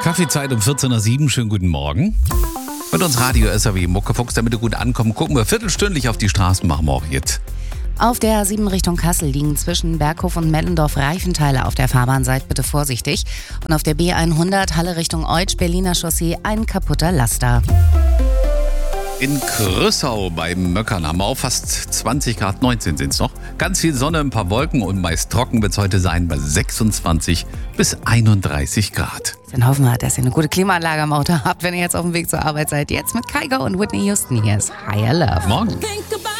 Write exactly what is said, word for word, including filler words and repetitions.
Kaffeezeit um vierzehn Uhr sieben. Schönen guten Morgen. Mit uns Radio S R W Muckefuchs, damit wir gut ankommen, gucken wir viertelstündlich auf die Straßen, machen wir auch jetzt. Auf der A sieben Richtung Kassel liegen zwischen Berghof und Mellendorf Reifenteile auf der Fahrbahn, seid bitte vorsichtig. Und auf der B hundert Halle Richtung Eutsch, Berliner Chaussee, ein kaputter Laster. In Krüssau beim Möckern haben wir auch fast zwanzig Grad, neunzehn sind es noch. Ganz viel Sonne, ein paar Wolken und meist trocken wird es heute sein bei sechsundzwanzig bis einunddreißig Grad. Dann hoffen wir, dass ihr eine gute Klimaanlage am Auto habt, wenn ihr jetzt auf dem Weg zur Arbeit seid. Jetzt mit Kygo und Whitney Houston. Hier ist Higher Love. Morgen.